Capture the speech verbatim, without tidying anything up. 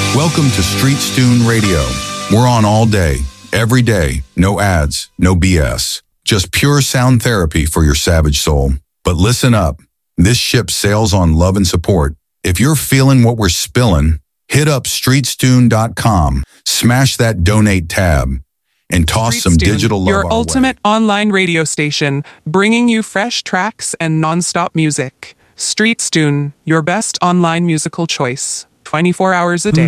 Welcome to Street Stune Radio. We're on all day, every day. No ads, no B S. Just pure sound therapy for your savage soul. But listen up. This ship sails on love and support. If you're feeling what we're spilling, hit up street stune dot com, smash that donate tab, and toss Street some Stune, digital love your our ultimate way. online radio station, bringing you fresh tracks and non-stop music. Street Stune, your best online musical choice, twenty-four hours a day.